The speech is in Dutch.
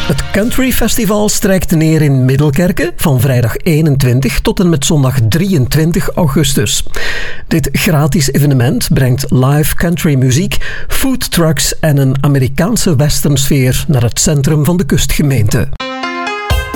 Het Country Festival strijkt neer in Middelkerke van vrijdag 21 tot en met zondag 23 augustus. Dit gratis evenement brengt live country muziek, food trucks en een Amerikaanse westernsfeer naar het centrum van de kustgemeente.